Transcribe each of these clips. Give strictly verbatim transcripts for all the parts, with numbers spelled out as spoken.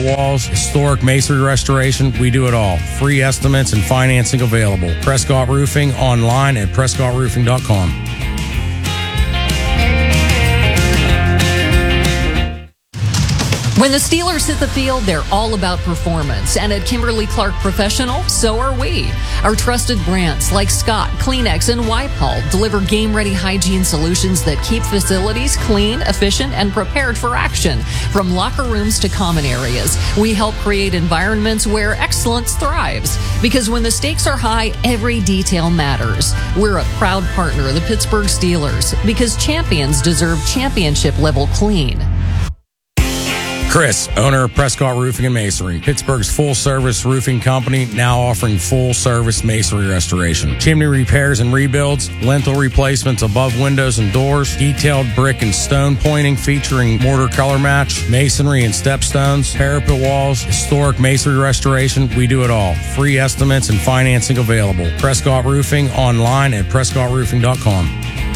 walls, historic masonry restoration, we do it all. Free estimates and financing available. Prescott Roofing, online at prescott roofing dot com. When the Steelers hit the field, they're all about performance. And at Kimberly-Clark Professional, so are we. Our trusted brands like Scott, Kleenex, and Wipe-All deliver game-ready hygiene solutions that keep facilities clean, efficient, and prepared for action. From locker rooms to common areas, we help create environments where excellence thrives. Because when the stakes are high, every detail matters. We're a proud partner of the Pittsburgh Steelers because champions deserve championship-level clean. Chris, owner of Prescott Roofing and Masonry, Pittsburgh's full-service roofing company, now offering full-service masonry restoration, chimney repairs and rebuilds, lintel replacements above windows and doors, detailed brick and stone pointing featuring mortar color match, masonry and stepstones, parapet walls, historic masonry restoration, we do it all. Free estimates and financing available. Prescott Roofing, online at prescott roofing dot com.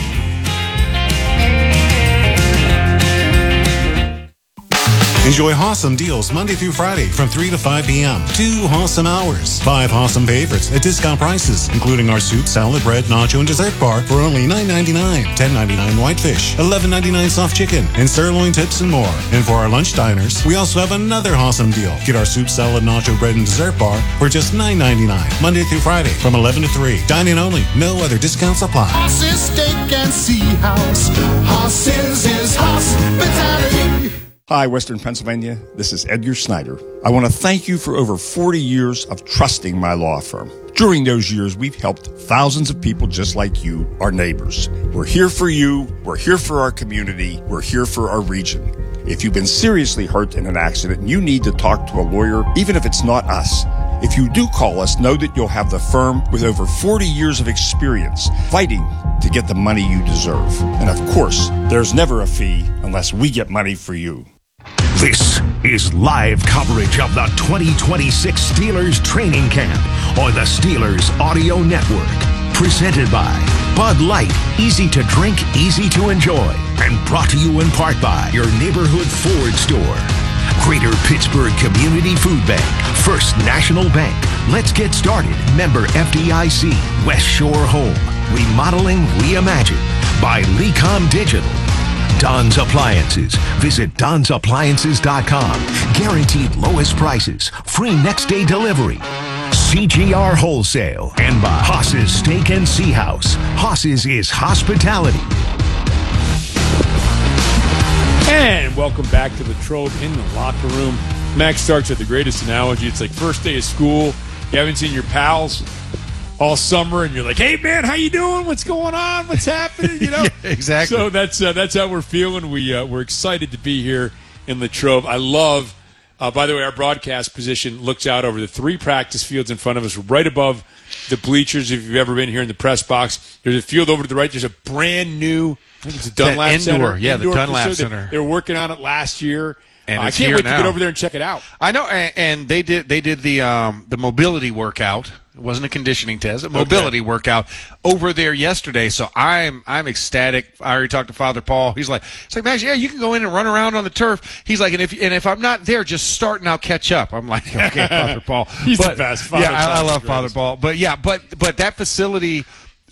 Enjoy Hawesome deals Monday through Friday from three to five p.m. Two Hawesome hours. Five Hawesome favorites at discount prices, including our soup, salad, bread, nacho, and dessert bar for only nine ninety-nine, ten ninety-nine whitefish, eleven ninety-nine soft chicken, and sirloin tips and more. And for our lunch diners, we also have another Hawesome deal. Get our soup, salad, nacho, bread, and dessert bar for just nine ninety-nine, Monday through Friday from eleven to three. Dine-in only. No other discounts apply. Hoss's Steak and Sea House. Hoss's is hospitality. Hi, Western Pennsylvania. This is Edgar Snyder. I want to thank you for over forty years of trusting my law firm. During those years, we've helped thousands of people just like you, our neighbors. We're here for you. We're here for our community. We're here for our region. If you've been seriously hurt in an accident and you need to talk to a lawyer, even if it's not us, if you do call us, know that you'll have the firm with over forty years of experience fighting to get the money you deserve. And of course, there's never a fee unless we get money for you. This is live coverage of the twenty twenty-six Steelers training camp on the Steelers Audio Network. Presented by Bud Light, easy to drink, easy to enjoy. And brought to you in part by your neighborhood Ford store. Greater Pittsburgh Community Food Bank, First National Bank. Let's get started. Member F D I C, West Shore Home. Remodeling Reimagined by Lecom Digital. Don's Appliances. Visit dons appliances dot com. Guaranteed lowest prices. Free next day delivery. C G R Wholesale. And by Hoss's Steak and Sea House. Hoss's is hospitality. And welcome back to the Trove in the locker room. Max starts with the greatest analogy. It's like first day of school. You haven't seen your pals all summer, and you're like, "Hey, man, how you doing? What's going on? What's happening?" You know, yeah, exactly. So that's uh, that's how we're feeling. We uh, we're excited to be here in Latrobe. I love. Uh, by the way, our broadcast position looks out over the three practice fields in front of us, right above the bleachers. If you've ever been here in the press box, there's a field over to the right. There's a brand new, I think it's a Dunlap indoor, Center. Yeah, indoor the Dunlap facility. Center. They were working on it last year. And uh, I it's can't here wait now. to get over there and check it out. I know, and, and they did they did the um, the mobility workout. It wasn't a conditioning test, a mobility Okay. workout over there yesterday. So I'm I'm ecstatic. I already talked to Father Paul. He's like, it's like, Max, yeah, you can go in and run around on the turf. He's like, and if and if I'm not there, just start and I'll catch up. I'm like, okay, Father Paul. He's but, the best. Father yeah, I, I Paul's love the Father greatest. Paul. But yeah, but but that facility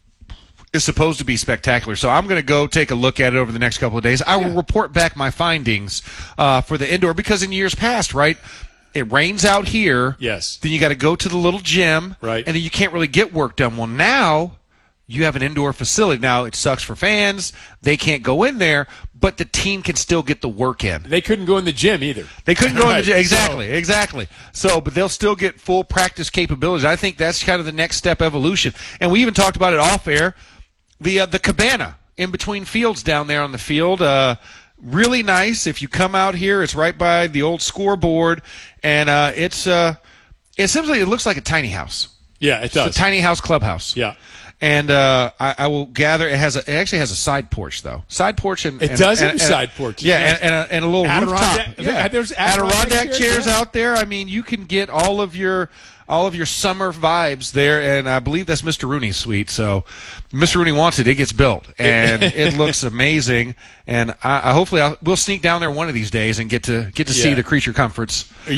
is supposed to be spectacular. So I'm going to go take a look at it over the next couple of days. I will report back my findings uh, for the indoor, because in years past, right, it rains out here. Yes. Then you got to go to the little gym. Right. And then you can't really get work done. Well, now you have an indoor facility. Now it sucks for fans. They can't go in there, but the team can still get the work in. They couldn't go in the gym either. They couldn't go in Right. the gym. Exactly, So- exactly. So, but they'll still get full practice capabilities. I think that's kind of the next step evolution. And we even talked about it off air. The uh, the cabana in between fields down there on the field, uh, really nice. If you come out here, it's right by the old scoreboard, and uh, it's uh, essentially it looks like a tiny house. Yeah, it does. It's a tiny house clubhouse. Yeah. And uh, I, I will gather it has a, it actually has a side porch though. Side porch and It and, does and, have a and- side porch. Yeah, Yes. and, and, a, and a little Adirondack- rooftop. Yeah, there's Adirondack, Adirondack chairs, chairs, yeah. out there. I mean, you can get all of your all of your summer vibes there, and I believe that's Mister Rooney's suite. So, Mister Rooney wants it; it gets built, and it looks amazing. And I, I hopefully I'll, we'll sneak down there one of these days and get to get to see Yeah. the creature comforts.